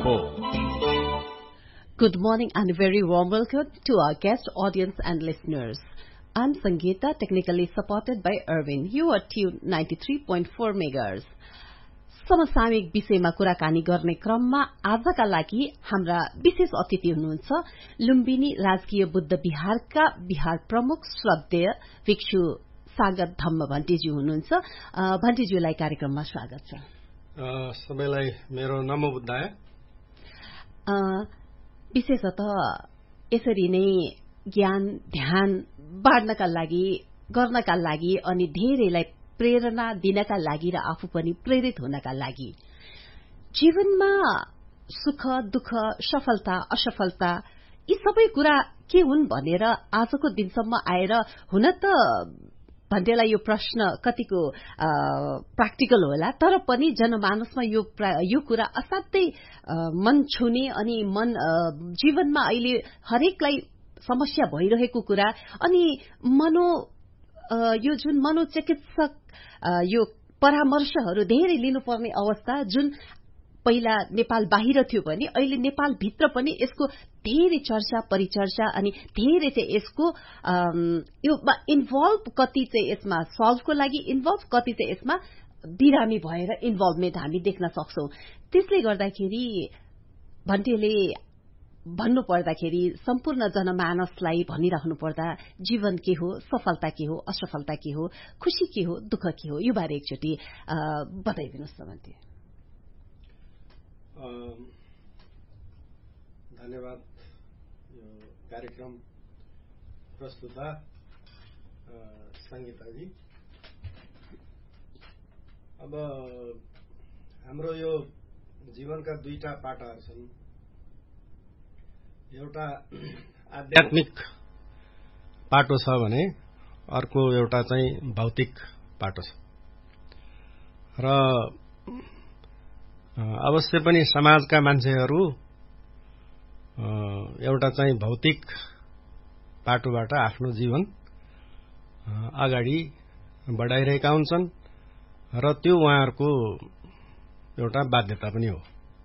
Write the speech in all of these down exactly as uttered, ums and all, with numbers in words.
हो। Good morning and very warm welcome to our guest audience and listeners. I'm Sangeeta, technically supported by Irvin. You are tuned ninety-three point four megahertz. समसामयिक विषयमा कुराकानी गर्ने क्रममा आजका लागि हाम्रा विशेष अतिथि हुनुहुन्छ लुम्बिनी राजकीय बुद्ध विहारका विहार प्रमुख श्रद्धेय भिक्षु सागर धम्म भण्टेज्यू हुनुहुन्छ। भण्टेज्यूलाई कार्यक्रममा स्वागत छ। सबैलाई मेरो नमो बुद्धाय। विशेषतः यसरी नै ज्ञान ध्यान बाँड्नका लागि गर्नका लागि अनि धेरैलाई प्रेरणा दिनका लागि र आफू पनि प्रेरित हुनका लागि जीवनमा सुख दुःख सफलता असफलता यी सबै कुरा के हुन् भनेर आजको दिनसम्म आएर हुन त भन्टेलाई यो प्रश्न कतिको प्र्याक्टिकल होला तर पनि जनमानसमा यो यो कुरा असाध्यै मन छुने अनि मन जीवनमा अहिले हरेकलाई समस्या भइरहेको कुरा अनि मनो यो जुन मनोचिकित्सक यो परामर्शहरू धेरै लिनुपर्ने अवस्था जुन पहिला नेपाल बाहिर थियो भने अहिले नेपाल भित्र पनि यसको धेरै चर्चा परिचर्चा अनि धेरै चाहिँ यसको यो इन्भल्भ कति चाहिँ यसमा सल्भको लागि इन्भल्भ कति चाहिँ यसमा बिरामी भएर इन्भल्भमेन्ट हामी देख्न सक्छौं। त्यसले गर्दाखेरि भन्टेले भन्नु पर्दाखेरि सम्पूर्ण जनमानसलाई भनिराख्नु पर्दा जीवन के हो, सफलता के हो, असफलता के हो, खुशी के हो, दुःख के हो, यो बारे एकचोटि बताइदिनुहोस् न भन्थे। धन्यवाद यो कार्यक्रम प्रस्तुता संगीताजी। अब हाम्रो यो जीवनका दुईटा पाटाहरू छन्, एउटा आध्यात्मिक पाटो छ भने अर्को एउटा चाहिँ भौतिक पाटो छ र अवश्य पनि समाजका मान्छेहरू एउटा चाहिँ भौतिक पाटोबाट आफ्नो जीवन अगाडि बढाइरहेका हुन्छन् र त्यो उहाँहरूको एउटा बाध्यता पनि हो।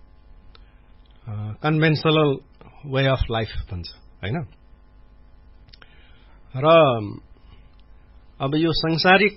कन्भेन्सनल वे अफ लाइफ भन्छ हैन। र अब यो सांसारिक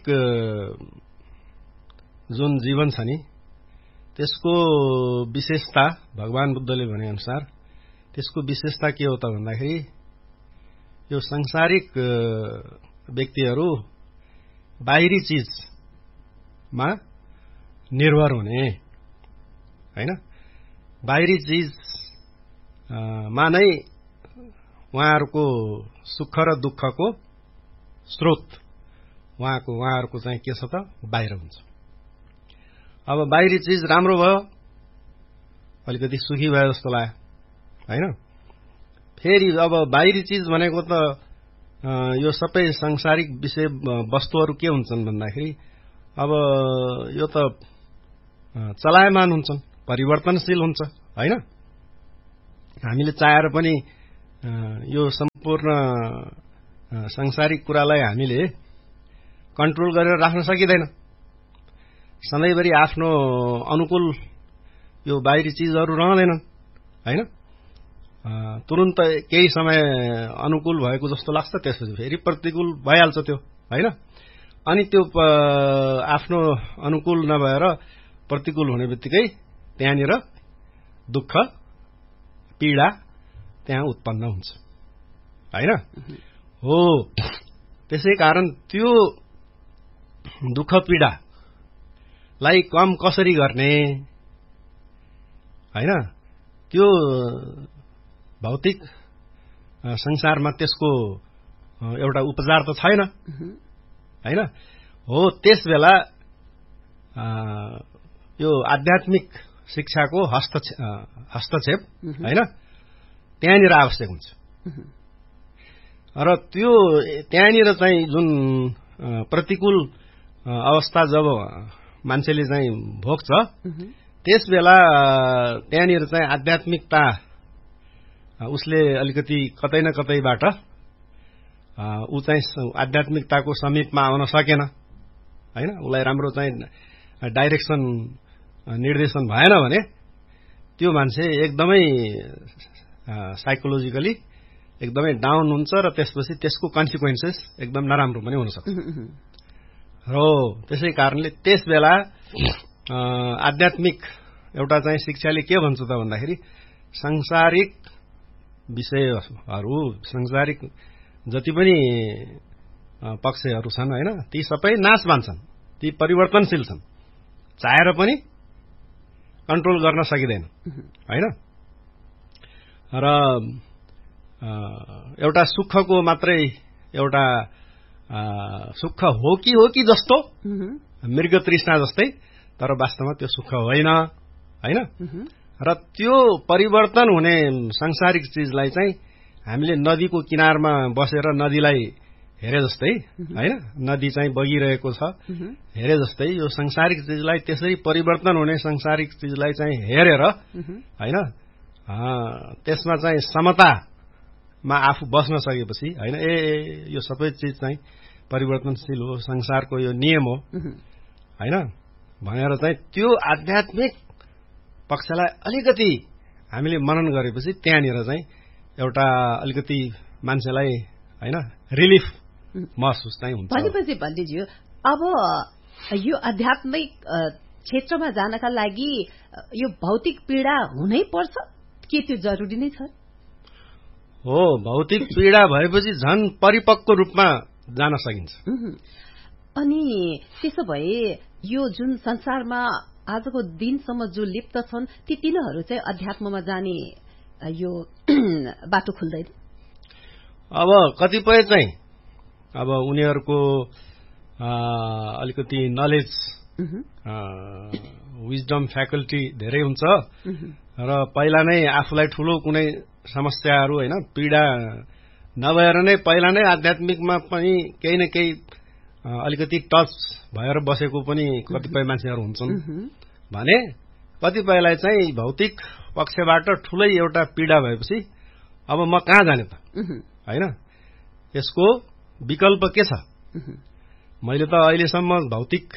जुन जीवन छ नि त्यसको विशेषता भगवान बुद्धले भने अनुसार त्यसको विशेषता के हो त भन्दाखेरि यो सांसारिक व्यक्तिहरू बाहिरी चीजमा निर्भर हुने हैन। बाहिरी चीज मा नै उहाँहरूको सुख र दुःखको स्रोत उहाँको उहाँहरूको चाहिँ के छ त बाहिर हुन्छ। अब बाहिरी चीज राम्रो भयो अलिकति सुखी भयो जस्तो लाग्यो हैन। फेरि अब बाहिरी चीज भनेको त यो सबै सांसारिक विषय वस्तुहरू के हुन्छन् भन्दाखेरि अब यो त चलायमान हुन्छन्, परिवर्तनशील हुन्छ हैन। हामीले चाहेर पनि यो सम्पूर्ण सांसारिक कुरालाई हामीले कन्ट्रोल गरेर राख्न सकिँदैन। सधैँभरि आफ्नो अनुकूल यो बाहिरी चीजहरू रहँदैनन् हैन। तुरुन्त केही समय अनुकूल भएको जस्तो लाग्छ, त्यसपछि फेरि प्रतिकूल भइहाल्छ त्यो हैन। अनि त्यो आफ्नो अनुकूल नभएर प्रतिकूल हुने बित्तिकै त्यहाँनिर दुःख पीडा त्यहाँ उत्पन्न हुन्छ हैन। हो त्यसै कारण त्यो दुःख पीडालाई कम कसरी गर्ने हैन। त्यो भौतिक संसारमा त्यसको एउटा उपचार त छैन हैन। हो त्यस बेला यो आध्यात्मिक शिक्षाको हस्तक्षेप हैन त्यहाँनिर आवश्यक हुन्छ। र त्यो त्यहाँनिर चाहिँ जुन प्रतिकूल अवस्था जब मान्छेले चाहिँ भोग्छ त्यस बेला त्यहाँनिर चाहिँ आध्यात्मिकता उसले अलिकति कतै न कतैबाट ऊ चाहिँ आध्यात्मिकताको समीपमा आउन सकेन हैन। उसलाई राम्रो चाहिँ डाइरेक्सन निर्देशन भएन भने त्यो मान्छे एकदमै साइकोलोजिकली एकदमै डाउन हुन्छ र त्यसपछि त्यसको कन्सिक्वेन्सेस एकदम नराम्रो पनि हुन सक्छ। र त्यसै कारणले त्यस बेला आध्यात्मिक एउटा चाहिँ शिक्षाले के भन्छ त भन्दाखेरि सांसारिक विषयहरू सांसारिक जति पनि पक्षहरू छन् हैन ती सबै नाश मान्छन्, ती परिवर्तनशील छन्, चाहेर पनि कन्ट्रोल गर्न सकिँदैन हैन। र एउटा सुखको मात्रै एउटा सुख हो कि हो कि जस्तो मृग तृष्णा जस्तै, तर वास्तवमा त्यो सुख होइन हैन। र त्यो परिवर्तन हुने सांसारिक चीजलाई चाहिँ हामीले नदीको किनारमा बसेर नदीलाई हेरे जस्तै हैन, नदी चाहिँ बगिरहेको छ हेरे जस्तै यो सांसारिक चीजलाई त्यसरी परिवर्तन हुने सांसारिक चीजलाई चाहिँ हेरेर हैन त्यसमा चाहिँ समतामा आफू बस्न सकेपछि हैन ए यो सबै चीज चाहिँ परिवर्तनशील हो, संसारको यो नियम हो हैन भनेर चाहिँ त्यो आध्यात्मिक पक्षलाई अलिकति हामीले मनन गरेपछि त्यहाँनिर चाहिँ एउटा अलिकति मान्छेलाई हैन रिलिफ महसुस चाहिँ हुन्छ। भनेपछि पण्डितज्यू अब यो आध्यात्मिक क्षेत्रमा जानका लागि यो भौतिक पीडा हुनै पर्छ के त्यो जरुरी नै छ? हो, भौतिक पीडा भएपछि झन् परिपक्व रूपमा जान सकिन्छ। अनि त्यसो भए यो जुन संसारमा आजको दिनसम्म जो लिप्त छन् ती तिनीहरू चाहिँ अध्यात्ममा जाने यो बाटो खुल्दैन? अब कतिपय चाहिँ अब उनीहरूको अलिकति नलेज विजडम फ्याकल्टी धेरै हुन्छ र पहिला नै आफूलाई ठूलो कुनै समस्याहरू हैन पीडा नभएर नै पहिला नै आध्यात्मिकमा पनि केही न केही अलिकति टच भएर बसेको पनि कतिपय मान्छेहरू हुन्छन् भने कतिपयलाई चाहिँ भौतिक पक्षबाट ठूलै एउटा पीडा भएपछि अब म कहाँ जाने त हैन, यसको विकल्प के छ? मैले त अहिलेसम्म भौतिक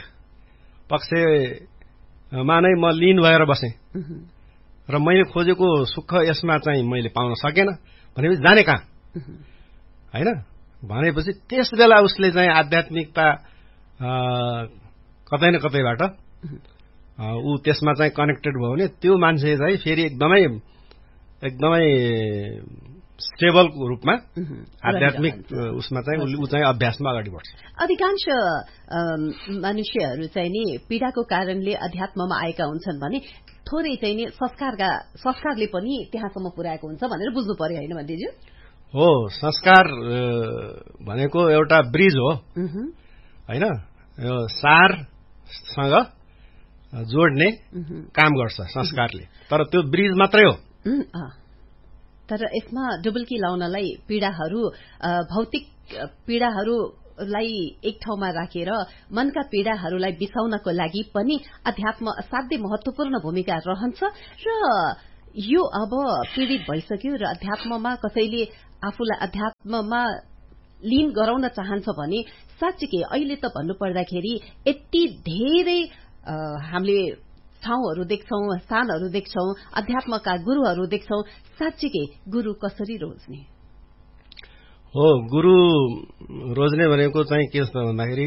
पक्षमा नै म लीन भएर बसेँ र मैले खोजेको सुख यसमा चाहिँ मैले पाउन सकेन भनेपछि जाने कहाँ हैन भनेपछि त्यस बेला उसले चाहिँ आध्यात्मिकता कतै न कतैबाट ऊ त्यसमा चाहिँ कनेक्टेड भयो भने त्यो मान्छे चाहिँ फेरि एकदमै एकदमै स्टेबल रूपमा आध्यात्मिक उसमा चाहिँ ऊ चाहिँ अभ्यासमा अगाडि बढ्छ। अधिकांश मानुष्यहरू चाहिँ नि पीडाको कारणले अध्यात्ममा आएका हुन्छन् भने थोरै चाहिँ नि संस्कारका संस्कारले पनि त्यहाँसम्म पुर्याएको हुन्छ भनेर बुझ्नु पर्यो हैन भन्दिज्यू? हो, संस्कार भनेको एउटा ब्रिज हो हैन, यो सारसँग जोड्ने काम गर्छ संस्कारले, तर त्यो ब्रिज मात्रै हो। तर यसमा डुबल्की लाउनलाई पीडाहरू भौतिक पीडाहरूलाई एक ठाउँमा राखेर मनका पीडाहरूलाई बिसाउनको लागि पनि अध्यात्म असाध्यै महत्वपूर्ण भूमिका रहन्छ। र यो अब पीडित भइसक्यो र अध्यात्ममा कसैले आफूलाई अध्यात्ममा लीन गराउन चाहन्छ भने साँच्चीकै अहिले त भन्नुपर्दाखेरि यति धेरै हामीले ठाउँहरू देख्छौं, स्थानहरू देख्छौं, अध्यात्मका गुरुहरू देख्छौं, साँच्चीकै गुरु कसरी रोज्ने? हो, गुरु रोज्ने भनेको चाहिँ के छ भन्दाखेरि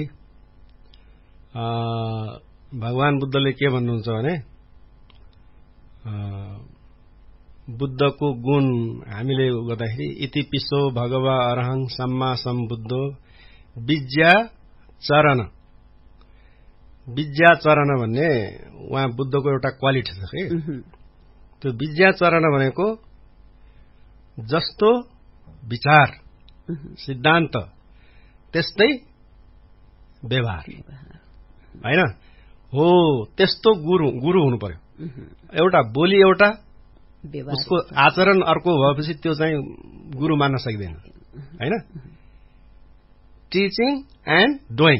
भगवान बुद्धले के भन्नुहुन्छ भने बुद्धको गुण हामीले गर्दाखेरि इति पिसो भगवा अरहं सम्मा सम्बुद्धो विद्या चरण। विद्या चरण भन्ने उहाँ बुद्धको एउटा क्वालिटी छ कि त्यो विद्या चरण भनेको जस्तो विचार सिद्धान्त त्यस्तै व्यवहार हैन हो, त्यस्तो गुरु गुरु हुनु पर्यो। एउटा बोली एउटा उसको आचरण अर्को भएपछि त्यो चाहिँ गुरु मान्न सकिँदैन हैन। Teaching and doing.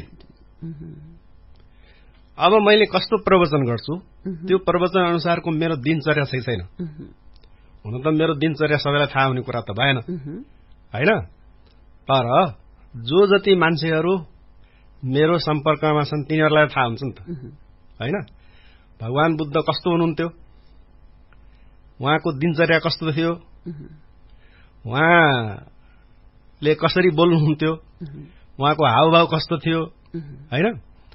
अब मैले कस्तो प्रवचन गर्छु त्यो प्रवचन अनुसारको मेरो दिनचर्या छैन छैन हुन त मेरो दिनचर्या सबैलाई थाहा हुने कुरा त भएन हैन, तर जो जति मान्छेहरू मेरो सम्पर्कमा छन् तिनीहरूलाई थाहा हुन्छ नि त हैन। भगवान बुद्ध कस्तो हुनुहुन्थ्यो उहाँको दिनचर्या कस्तो थियो, उहाँले कसरी बोल्नुहुन्थ्यो, उहाँको हावभाव कस्तो थियो, होइन,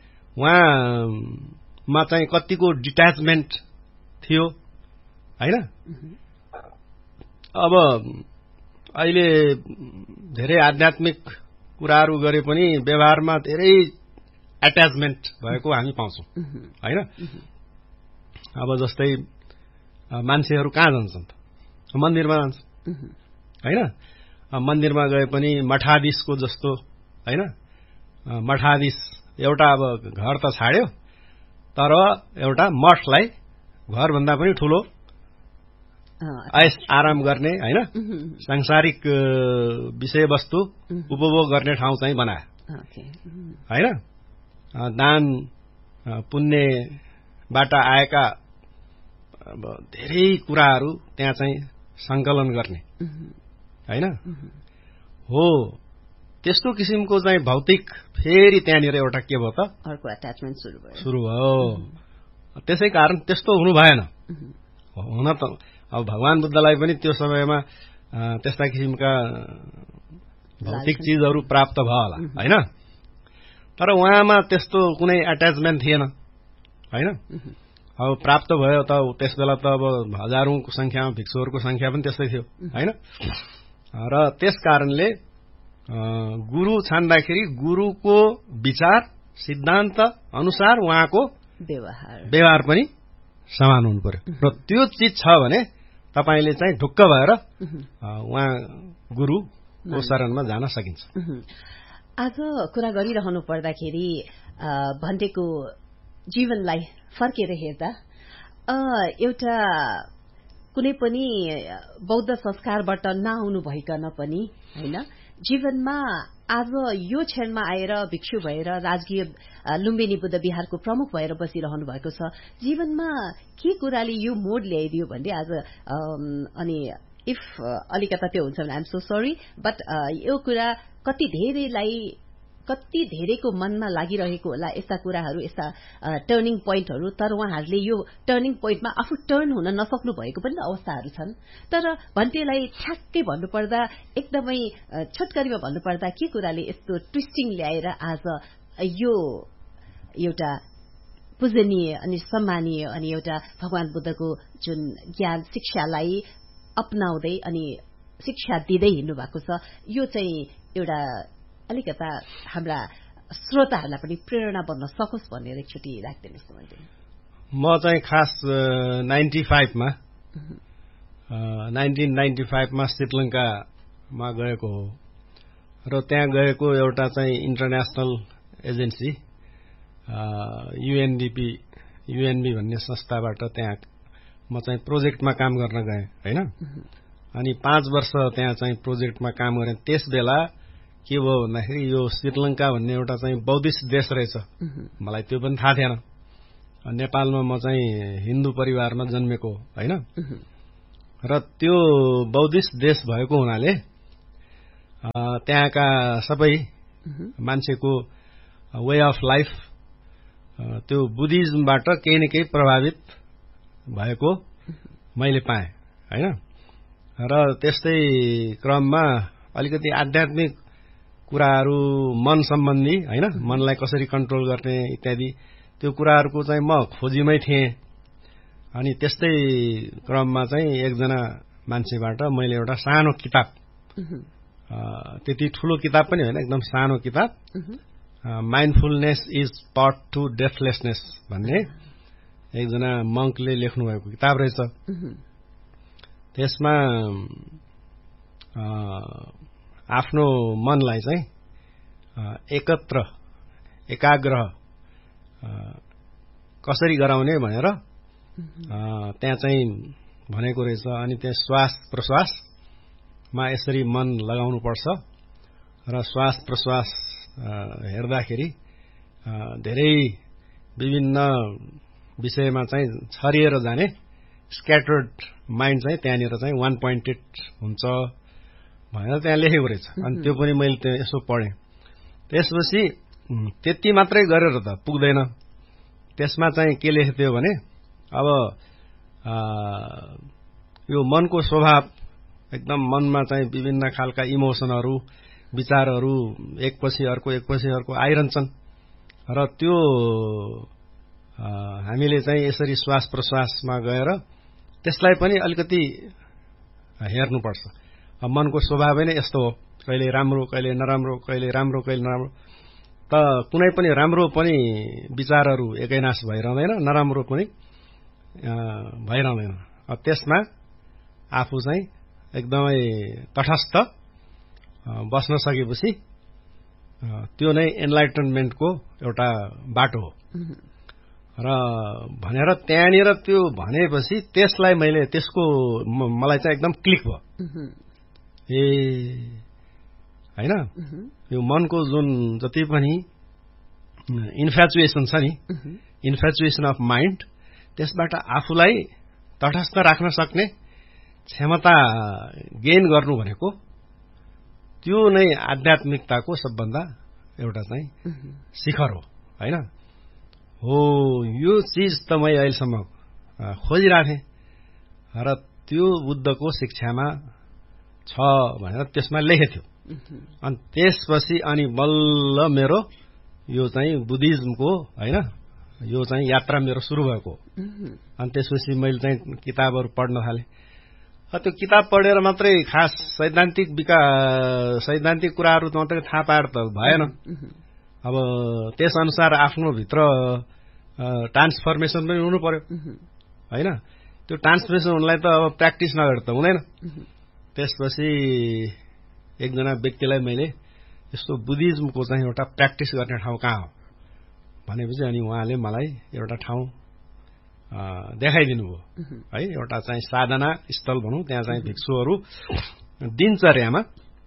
उहाँमा चाहिँ कतिको डिट्याचमेन्ट थियो, होइन। अब अहिले धेरै आध्यात्मिक कुराहरू गरे पनि व्यवहारमा धेरै एट्याचमेन्ट भएको हामी पाउँछौँ, होइन। अब जस्तै मान्छेहरू कहाँ जान्छन् त, मन्दिरमा जान्छन्, होइन। मन्दिरमा गए पनि मठाधीशको जस्तो, होइन, मठाधीश एउटा अब घर त छाड्यो तर एउटा मठलाई घरभन्दा पनि ठूलो ऐश आराम गर्ने, होइन, सांसारिक विषयवस्तु उपभोग गर्ने ठाउँ चाहिँ बनायो, होइन। दान पुण्यबाट आएका अब धेरै कुराहरू त्यहाँ चाहिँ संकलन गर्ने, होइन। हो त्यस्तो किसिमको चाहिँ भौतिक फेरि त्यहाँनिर एउटा के भयो त, अर्को एट्याचमेन्ट सुरु भयो सुरु भयो त्यसै कारण त्यस्तो हुनु भएन। हुन त अब भगवान बुद्धलाई पनि त्यो समयमा त्यस्ता किसिमका भौतिक चिजहरू प्राप्त भयो होला, होइन। तर उहाँमा त्यस्तो कुनै एट्याचमेन्ट थिएन, होइन। अब प्राप्त भयो त त्यस बेला त अब हजारौंको संख्यामा भिक्षुहरूको संख्या पनि त्यस्तै थियो, होइन। र त्यस कारणले गुरु छान्दाखेरि गुरुको विचार सिद्धान्त अनुसार उहाँको व्यवहार व्यवहार पनि समान हुनु पर्यो। र त्यो चिज छ भने तपाईले चाहिँ ढुक्क भएर उहाँ गुरुको शरणमा जान सकिन्छ। आज कुरा गरिरहनु पर्दाखेरि भन्टेको जीवनलाई फर्केर हेर्दा एउटा कुनै पनि बौद्ध संस्कारबाट नआउनु भइकन पनि, होइन, जीवनमा आज यो क्षणमा आएर भिक्षु भएर राजकीय लुम्बिनी बुद्ध विहारको प्रमुख भएर बसिरहनु भएको छ। जीवनमा के कुराले यो मोड ल्याइदियो भन्ने आज अनि इफ अलिकता त्यो हुन्छ भने आइएम सो सरी, बट यो कुरा कति धेरैलाई कति धेरैको मनमा लागिरहेको होला यस्ता कुराहरू, यस्ता टर्निङ पोइन्टहरू। तर उहाँहरूले यो टर्निङ पोइन्टमा आफू टर्न हुन नसक्नु भएको पनि अवस्थाहरू छन्। तर भन्टेलाई ठ्याक्कै भन्नुपर्दा, एकदमै छोटकरीमा भन्नुपर्दा के कुराले यस्तो ट्विस्टिङ ल्याएर आज यो एउटा पूजनीय अनि सम्मानीय अनि एउटा भगवान बुद्धको जुन ज्ञान शिक्षालाई अपनाउँदै अनि शिक्षा दिँदै हिँड्नु भएको छ, यो चाहिँ एउटा अलिकता हाम्रा श्रोताहरूलाई पनि प्रेरणा बन्न सकोस् भनेर एकचोटि राखिदिनुहोस् न। म चाहिँ खास नाइन्टी फाइभमा नाइन्टिन नाइन्टी फाइभमा श्रीलङ्कामा गएको हो र त्यहाँ गएको एउटा चाहिँ इन्टरनेसनल एजेन्सी युएनडीपी युएनबी भन्ने संस्थाबाट त्यहाँ म चाहिँ प्रोजेक्टमा काम गर्न गएँ, होइन। अनि पाँच वर्ष त्यहाँ चाहिँ प्रोजेक्टमा काम गरेँ। त्यस बेला के भयो भन्दाखेरि यो श्रीलङ्का भन्ने एउटा चाहिँ बौद्धिस्ट देश रहेछ, मलाई त्यो पनि थाहा थिएन। नेपालमा म चाहिँ हिन्दू परिवारमा जन्मेको, होइन। र त्यो बौद्धिस्ट देश भएको हुनाले त्यहाँका सबै मान्छेको वे अफ लाइफ त्यो बुद्धिज्मबाट केही न केही प्रभावित भएको मैले पाएँ, होइन। र त्यस्तै क्रममा अलिकति आध्यात्मिक कुराहरू, मन सम्बन्धी, होइन, मनलाई कसरी कन्ट्रोल गर्ने इत्यादि त्यो कुराहरूको चाहिँ म खोजीमै थिएँ। अनि त्यस्तै क्रममा चाहिँ एकजना मान्छेबाट मैले एउटा सानो किताब, त्यति ठूलो किताब पनि होइन, एकदम सानो किताब, माइन्डफुलनेस इज पाथ टु डेथलेसनेस भन्ने एकजना मङ्कले लेख्नुभएको किताब रहेछ। त्यसमा आफ्नो मनलाई चाहिँ एकत्र एकाग्र कसरी गराउने भनेर त्यहाँ चाहिँ भनेको रहेछ। अनि त्यहाँ श्वास प्रश्वासमा यसरी मन लगाउनु पर्छ र श्वास प्रश्वास हेर्दाखेरि धेरै विभिन्न विषयमा चाहिँ छरिएर जाने स्क्याटर्ड माइन्ड चाहिँ त्यहाँनिर चाहिँ वान पोइन्टेड हुन्छ भनेर त्यहाँ लेखेको रहेछ। अनि त्यो पनि मैले त्यो यसो पढेँ। त्यसपछि त्यति मात्रै गरेर त पुग्दैन। त्यसमा चाहिँ के लेखेको थियो भने अब यो मनको स्वभाव एकदम मनमा चाहिँ विभिन्न खालका इमोसनहरू विचारहरू एकपछि अर्को एकपछि अर्को आइरहन्छन् र त्यो हामीले चाहिँ यसरी श्वास प्रश्वासमा गएर त्यसलाई पनि अलिकति हेर्नुपर्छ। मनको स्वभावै नै यस्तो हो, कहिले राम्रो कहिले नराम्रो, कहिले राम्रो कहिले नराम्रो। त कुनै पनि राम्रो पनि विचारहरू एकैनाश भइरहँदैन, नराम्रो पनि भइरहँदैन। त्यसमा आफू चाहिँ एकदमै तटस्थ बस्न सकेपछि त्यो नै एनलाइटनमेन्टको एउटा बाटो हो र भनेर त्यहाँनिर त्यो भनेपछि त्यसलाई मैले त्यसको मलाई चाहिँ एकदम क्लिक भयो। ए हैन, यो मनको जुन जति पनि इन्फ्याचुएसन छ नि, इन्फ्याचुएसन अफ माइन्ड, त्यसबाट आफूलाई तटस्थ राख्न सक्ने क्षमता गेन गर्नु भनेको त्यो नै आध्यात्मिकताको सबभन्दा एउटा चाहिँ शिखर हो हैन। हो यो चीज त मैले अहिलेसम्म खोजिरहेको थिएँ र त्यो बुद्धको शिक्षामा छ भनेर त्यसमा लेखेको थियो। अनि त्यसपछि अनि बल्ल मेरो यो चाहिँ बुद्धिज्मको हैन यो चाहिँ यात्रा मेरो सुरु भएको। अनि त्यसपछि मैले चाहिँ किताबहरू पढ्न थालेँ। त्यो किताब पढेर मात्रै खास सैद्धान्तिक विकास सैद्धान्तिक कुराहरू मात्रै थाहा पाएर त भएन। अब त्यसअनुसार आफ्नो भित्र ट्रान्सफर्मेसन पनि हुनु पर्यो हैन। त्यो ट्रान्सफर्मेसन हुनलाई त अब प्र्याक्टिस नगरेर त हुँदैन। त्यसपछि एकजना व्यक्तिलाई मैले यस्तो बुद्धिज्मको चाहिँ एउटा प्र्याक्टिस गर्ने ठाउँ कहाँ हो भनेपछि अनि उहाँले मलाई एउटा ठाउँ देखाइदिनु भयो है। एउटा चाहिँ साधना स्थल भनौँ, त्यहाँ चाहिँ भिक्षुहरू दिनचर्यामा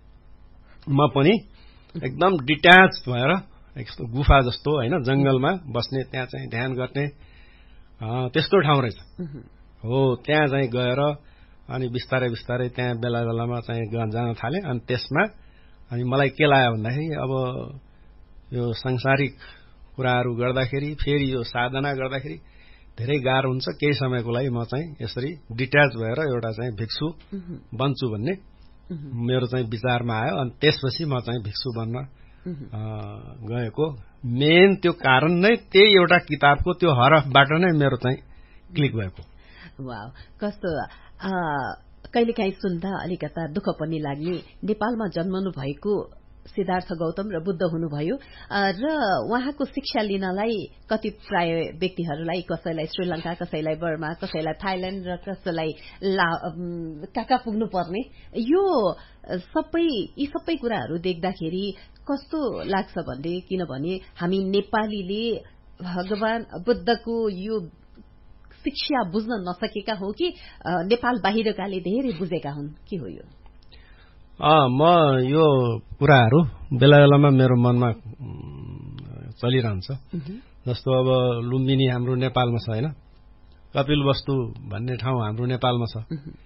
म पनि एकदम डिट्याच भएर यस्तो गुफा जस्तो हैन जंगलमा बस्ने, त्यहाँ चाहिँ ध्यान गर्ने त्यस्तो ठाउँ रहेछ। हो त्यहाँ चाहिँ गएर अनि बिस्तारै बिस्तारै त्यहाँ बेला बेलामा चाहिँ जान थाले। अनि त्यसमा अनि मलाई के लाग्यो भन्दाखेरि अब यो सांसारिक कुराहरू गर्दाखेरि फेरि यो साधना गर्दाखेरि धेरै गाह्रो हुन्छ। केही समयको लागि म चाहिँ यसरी डिट्याच भएर एउटा चाहिँ भिक्षु बन्छु भन्ने मेरो चाहिँ विचारमा आयो। अनि त्यसपछि म चाहिँ भिक्षु बन्न गएको मेन त्यो कारण नै त्यही एउटा किताबको त्यो हरफबाट नै मेरो चाहिँ क्लिक भएको। वाउ, कस्तो कहिलेकाहीँ सुन्दा अलिकता दुःख पनि लाग्ने। नेपालमा जन्मनु भएको सिद्धार्थ गौतम र बुद्ध हुनुभयो र उहाँको शिक्षा लिनलाई कति प्राय व्यक्तिहरूलाई, कसैलाई श्रीलंका, कसैलाई बर्मा, कसैलाई थाइल्याण्ड र कसैलाई कहाँ कहाँ पुग्नु पर्ने, यो सबै यी सबै कुराहरू देख्दाखेरि कस्तो लाग्छ भन्ने, किनभने हामी नेपालीले भगवान बुद्धको यो शिक्षा बुझ्न नसकेका हौ कि नेपाल बाहिरकाले धेरै बुझेका हुन्, के हो यो? म यो कुराहरू बेला बेलामा मेरो मनमा चलिरहन्छ। जस्तो अब लुम्बिनी हाम्रो नेपालमा छ हैन, कपिलवस्तु भन्ने ठाउँ हाम्रो नेपालमा छ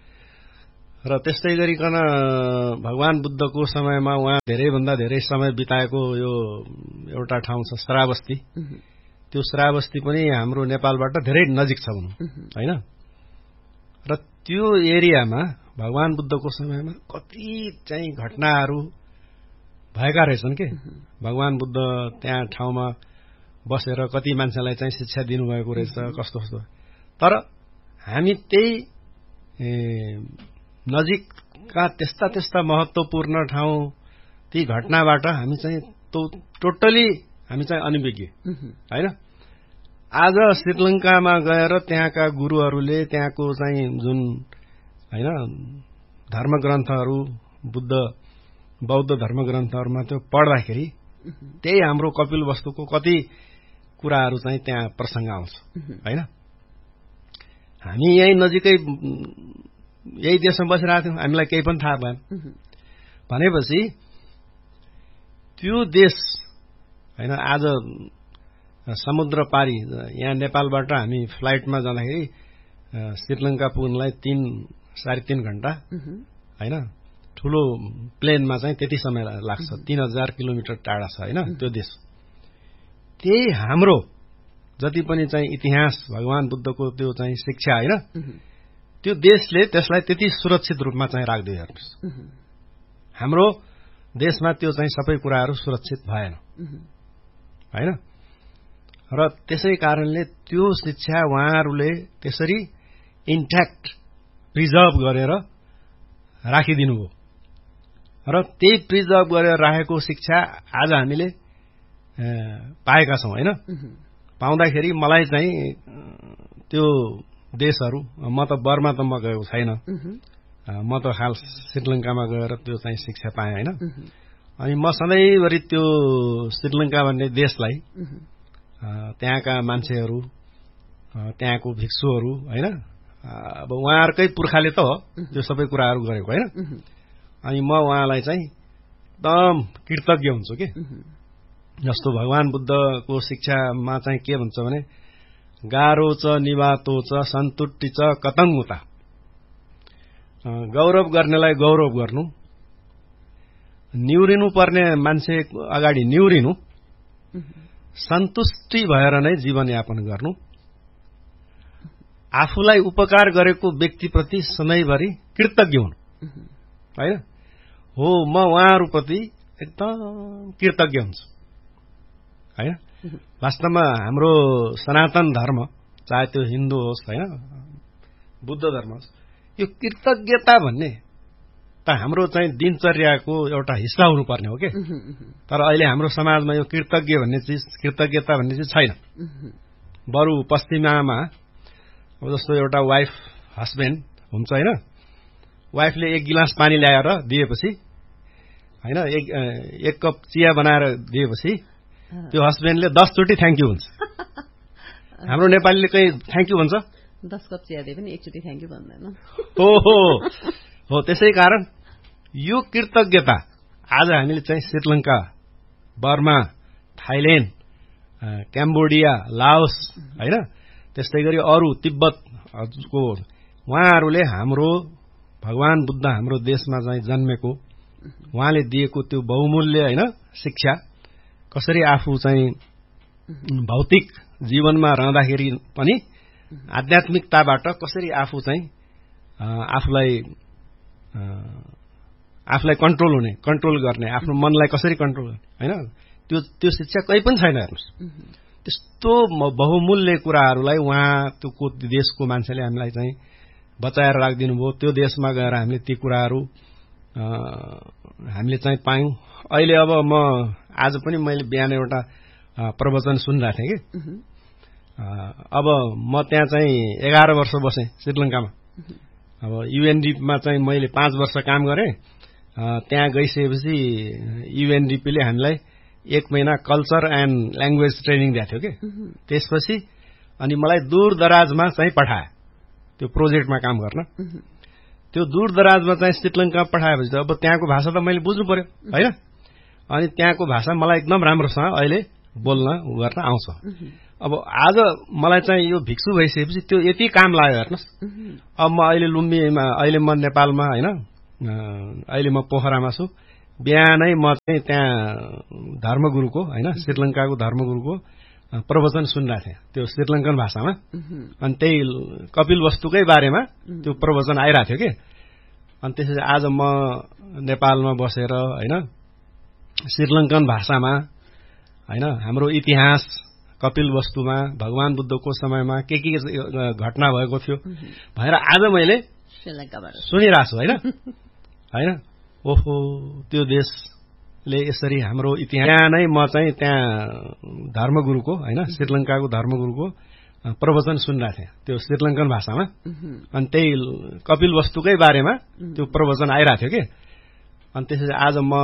र त्यस्तै गरिकन भगवान बुद्धको समयमा उहाँ धेरैभन्दा धेरै समय बिताएको यो एउटा ठाउँ छ श्रावस्ती। त्यो श्रावस्ती पनि हाम्रो नेपालबाट धेरै नजिक छ भनौँ हैन। र त्यो एरियामा भगवान बुद्धको समयमा कति चाहिँ घटनाहरू भएका रहेछन् के। भगवान बुद्ध त्यहाँ ठाउँमा बसेर कति मान्छेलाई चाहिँ शिक्षा दिनुभएको रहेछ, कस्तो कस्तो। तर हामी त्यही नजिकका त्यस्ता त्यस्ता महत्वपूर्ण ठाउँ ती घटनाबाट हामी चाहिँ टोटली हामी चाहिँ अनभिज्ञ हैन। आज श्रीलंकामा गएर त्यहाँका गुरुहरूले त्यहाँको चाहिँ जुन हैन धर्मग्रन्थहरू बुद्ध बौद्ध धर्मग्रन्थहरूमा त्यो पढ्दाखेरि त्यही हाम्रो कपिलवस्तुको कति कुराहरू चाहिँ त्यहाँ प्रसङ्ग आउँछ हैन। हामी यही नजिकै यही देशमा बसिरहेका थियौँ, हामीलाई केही पनि थाहा भएन भनेपछि त्यो देश हैन आज समुद्र पारी यहाँ नेपालबाट हामी फ्लाइटमा जाँदाखेरि श्रीलंका पुग्नलाई तीन साढे तीन घण्टा हैन। ठूलो प्लेनमा चाहिँ त्यति समय लाग्छ, तीन हजार किलोमिटर टाढा छ हैन त्यो देश। त्यही हाम्रो जति पनि चाहिँ इतिहास भगवान बुद्धको त्यो चाहिँ शिक्षा हैन त्यो देशले त्यसलाई त्यति सुरक्षित रूपमा चाहिँ राख्दै हेर्नुहोस्। हाम्रो देशमा त्यो चाहिँ सबै कुराहरू सुरक्षित भएन हैन। र त्यसै कारणले त्यो शिक्षा उहाँहरूले त्यसरी इन्ट्याक्ट प्रिजर्भ गरेर राखिदिनु भयो र त्यही प्रिजर्भ गरेर राखेको शिक्षा आज हामीले पाएका छौं हैन। पाउँदाखेरि मलाई चाहिँ त्यो देशहरू, म त बर्मा त म गएको छैन, म त हाल श्रीलङ्कामा गएर त्यो चाहिँ शिक्षा पाएँ हैन। अनि म सधैँभरि त्यो श्रीलङ्का भन्ने देशलाई त्यहाँका मान्छेहरू, त्यहाँको भिक्षुहरू हैन, अब उहाँहरूकै पुर्खाले त हो त्यो सबै कुराहरू गरेको हैन। अनि म उहाँलाई चाहिँ एकदम कृतज्ञ हुन्छु के। जस्तो भगवान बुद्धको शिक्षामा चाहिँ के भन्छ भने गारो च निवातो च सन्तुष्टि च कतङ्गुता, गौरव गर्नेलाई गौरव गर्नु, निउरिनु पर्ने मान्छे अगाडि निउरिनु, सन्तुष्टि भएर नै जीवनयापन गर्नु, आफूलाई उपकार गरेको व्यक्तिप्रति सधैँभरि कृतज्ञ हुनु हैन। हो म उहाँहरूप्रति एकदम कृतज्ञ हुन्छु हैन। वास्तवमा हाम्रो सनातन धर्म, चाहे त्यो हिन्दू होस् हैन, बुद्ध धर्म होस्, यो कृतज्ञता भन्ने त हाम्रो चाहिँ दिनचर्याको एउटा हिस्सा हुनुपर्ने हो के। तर अहिले हाम्रो समाजमा यो कृतज्ञ भन्ने चिज, कृतज्ञता भन्ने चिज छैन। बरु पश्चिमामा अब जस्तो एउटा वाइफ हस्बेन्ड हुन्छ हैन, वाइफले एक गिलास पानी ल्याएर दिएपछि हैन, एक एक कप चिया बनाएर दिएपछि त्यो हस्बेन्डले दस चोटि थ्याङ्क यू भन्छ। हाम्रो नेपालीले कहीँ थ्याङ्क यू भन्छ? दस कप चिया दिए पनि एकचोटि थ्याङ्क यू भन्दैन। हो हो हो त्यसै कारण यो कृतज्ञता आज हामीले चाहिँ Sri Lanka, Burma, Thailand, Cambodia, Laos हैन, त्यस्तै गरी अरू तिब्बतको उहाँहरूले हाम्रो भगवान बुद्ध हाम्रो देशमा चाहिँ जन्मेको, उहाँले दिएको त्यो बहुमूल्य हैन शिक्षा, कसरी आफू चाहिँ भौतिक जीवनमा रहँदाखेरि पनि आध्यात्मिकताबाट कसरी आफू चाहिँ आफूलाई आफूलाई कन्ट्रोल हुने, कन्ट्रोल गर्ने, आफ्नो मनलाई कसरी कन्ट्रोल गर्ने हैन, त्यो त्यो शिक्षा कहीँ पनि छैन हेर्नुहोस्। त्यस्तो बहुमूल्य कुराहरूलाई उहाँ त्यो देशको मान्छेले हामीलाई चाहिँ बचाएर राखिदिनु भयो। त्यो देशमा गएर हामीले ती कुराहरू हामीले चाहिँ पायौं। अहिले अब म आज पनि मैले बिहान एउटा प्रवचन सुनिरहेको थिएँ कि, अब म त्यहाँ चाहिँ एघार वर्ष बसेँ श्रीलङ्कामा। अब युएनडीपीमा चाहिँ मैले पाँच वर्ष काम गरेँ। त्यहाँ गइसकेपछि युएनडीपीले हामीलाई एक महिना कल्चर एन्ड ल्याङ्ग्वेज ट्रेनिङ दिएको थियो कि। त्यसपछि अनि मलाई दूर दराजमा चाहिँ पठाए त्यो प्रोजेक्टमा काम गर्न। त्यो दूर दराजमा चाहिँ श्रीलङ्का पठाएपछि त अब त्यहाँको भाषा त मैले बुझ्नु पर्यो हैन। अनि त्यहाँको भाषा मलाई एकदम राम्रोसँग अहिले बोल्न गर्न आउँछ। अब आज मलाई चाहिँ यो भिक्षु भइसकेपछि त्यो यति काम लाग्यो हेर्नुहोस्। अब म अहिले लुम्बीमा, अहिले म नेपालमा हैन, अहिले म पोखरामा छु। बिहानै म चाहिँ त्यहाँ धर्मगुरुको हैन, श्रीलङ्काको धर्मगुरुको प्रवचन सुनिरहेको थिएँ त्यो श्रीलङ्कन भाषामा। अनि त्यही कपिल वस्तुकै बारेमा त्यो प्रवचन आइरहेको थियो कि। अनि त्यसपछि आज म नेपालमा बसेर हैन श्रीलङ्कन भाषामा हैन हाम्रो इतिहास कपिल वस्तुमा भगवान बुद्धको समयमा के के घटना भएको थियो भनेर आज मैले श्रीलङ्काबाट सुनिरहेको छु हैन हैन। ओहो त्यो देशले यसरी हाम्रो इतिहास नै म चाहिँ त्यहाँ धर्मगुरुको हैन श्रीलङ्काको धर्मगुरुको प्रवचन सुनिरहेको थिएँ त्यो श्रीलङ्कन भाषामा। अनि त्यही कपिल वस्तुकै बारेमा त्यो प्रवचन आइरहेको थियो कि। अनि त्यसपछि आज म